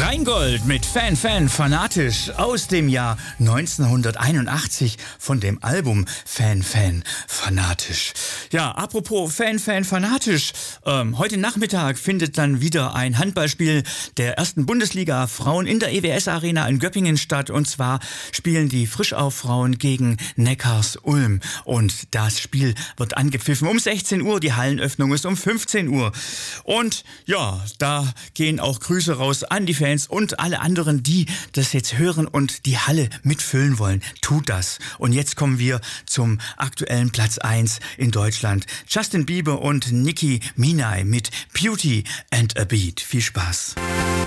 Rheingold mit Fanatisch aus dem Jahr 1981 von dem Album Fanatisch. Ja, apropos Fanatisch. Heute Nachmittag findet dann wieder ein Handballspiel der ersten Bundesliga Frauen in der EWS Arena in Göppingen statt. Und zwar spielen die Frischau-Frauen gegen Neckars Ulm. Und das Spiel wird angepfiffen um 16 Uhr. Die Hallenöffnung ist um 15 Uhr. Und ja, da gehen auch Grüße raus an die Fans und alle anderen, die das jetzt hören und die Halle mitfüllen wollen. Tut das. Und jetzt kommen wir zum aktuellen Platz 1 in Deutschland. Justin Bieber und Nicki Minaj mit Beauty and a Beat. Viel Spaß.